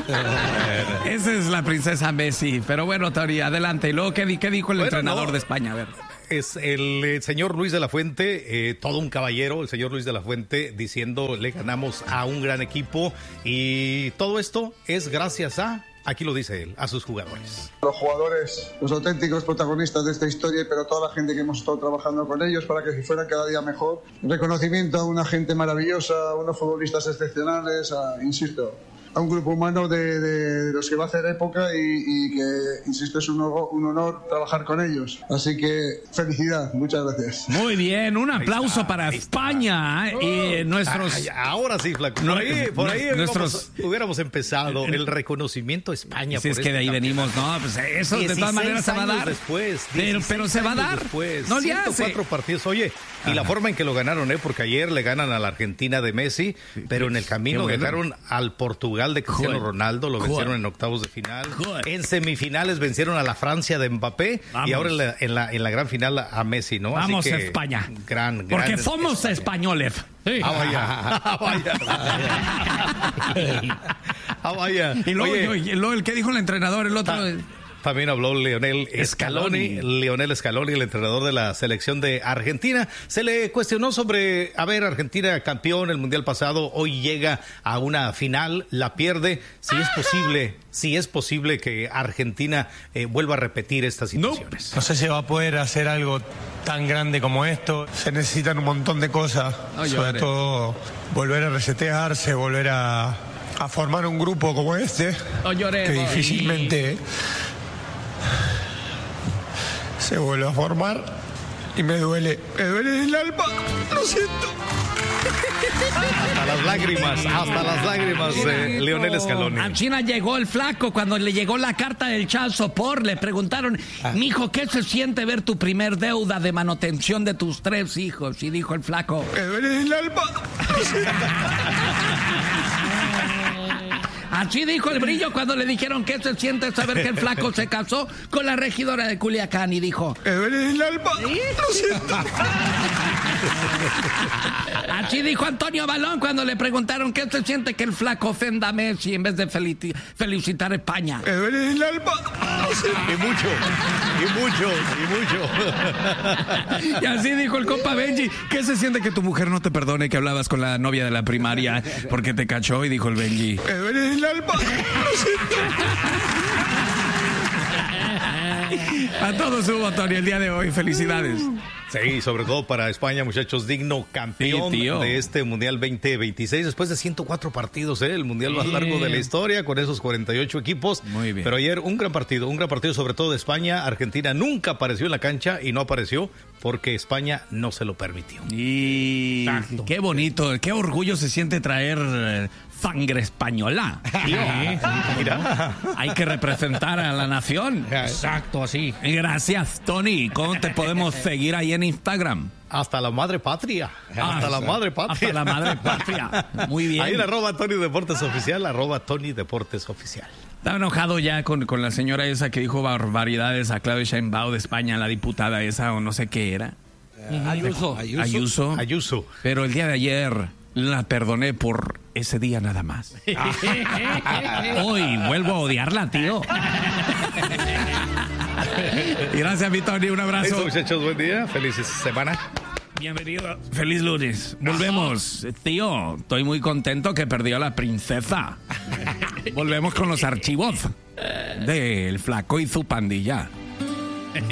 Esa es la princesa Messi. Pero bueno, Tony, adelante. ¿Y luego qué dijo el entrenador de España? A ver. Es el señor Luis de la Fuente, todo un caballero, el señor Luis de la Fuente, diciendo le ganamos a un gran equipo y todo esto es gracias a, aquí lo dice él, a sus jugadores. Los jugadores, los auténticos protagonistas de esta historia, pero toda la gente que hemos estado trabajando con ellos para que fueran cada día mejor. Reconocimiento a una gente maravillosa, a unos futbolistas excepcionales, insisto, a un grupo humano de los que va a hacer época y que, insisto, es un honor trabajar con ellos. Así que felicidad, muchas gracias. Muy bien, un aplauso para España y nuestros... ahora sí, Flaco. Por ahí hubiéramos empezado el reconocimiento a España. Si es que de ahí venimos, ¿no? Pues eso de todas maneras se va a dar. Después, pero se va a dar. Después, no le hace. 104 partidos. Oye, y la forma en que lo ganaron, porque ayer le ganan a la Argentina de Messi, pero en el camino dejaron al Portugal de Cristiano Ronaldo, lo vencieron en octavos de final. En semifinales vencieron a la Francia de Mbappé. Vamos. Y ahora en la gran final a Messi, ¿no? Vamos Así que, a España. Porque somos españoles. Sí. Vaya. Y luego el que dijo el entrenador, el otro... También habló Lionel Scaloni, el entrenador de la selección de Argentina. Se le cuestionó sobre, Argentina campeón el Mundial pasado, hoy llega a una final, la pierde. Si es posible que Argentina vuelva a repetir estas situaciones. No sé si va a poder hacer algo tan grande como esto. Se necesitan un montón de cosas, sobre todo volver a resetearse, volver a formar un grupo como este, que difícilmente se vuelve a formar y me duele el alma, lo siento. Hasta las lágrimas de Lionel Scaloni. A China llegó el flaco cuando le llegó la carta del child support. Le preguntaron, mijo, ¿qué se siente ver tu primer deuda de manutención de tus 3 hijos? Y dijo el flaco, me duele el alma, lo siento. Así dijo el Brillo cuando le dijeron qué se siente saber que el flaco se casó con la regidora de Culiacán y dijo, me duele el alma, lo siento. Así dijo Antonio Balón cuando le preguntaron qué se siente que el flaco ofenda a Messi en vez de felicitar a España. Me duele el alma, lo siento. Y mucho. Y así dijo el compa Benji, ¿qué se siente que tu mujer no te perdone que hablabas con la novia de la primaria porque te cachó? Y dijo el Benji, me duele el alma, lo siento. A todos hubo, Tony, el día de hoy. Felicidades. Sí, sobre todo para España, muchachos, digno campeón de este Mundial 2026, después de 104 partidos, el Mundial más largo de la historia, con esos 48 equipos. Muy bien. Pero ayer un gran partido sobre todo de España. Argentina nunca apareció en la cancha y no apareció porque España no se lo permitió. Y qué bonito, qué orgullo se siente traer sangre española. Mira. Hay que representar a la nación. Exacto, así. Gracias, Tony. ¿Cómo te podemos seguir ahí en Instagram? Hasta la madre patria. Hasta la madre patria. Muy bien. Ahí en @Tony Deportes Oficial, @Tony Deportes Oficial. Estaba enojado ya con la señora esa que dijo barbaridades a Claudia Sheinbaum de España, la diputada esa o no sé qué era. Ayuso. Pero el día de ayer la perdoné por ese día nada más. Hoy vuelvo a odiarla, tío. Gracias, mi Tony. Un abrazo. Eso, muchachos, buen día. Feliz semana. Bienvenido. Feliz lunes. Volvemos. Tío, estoy muy contento que perdió la princesa. Volvemos con los archivos del flaco y su pandilla.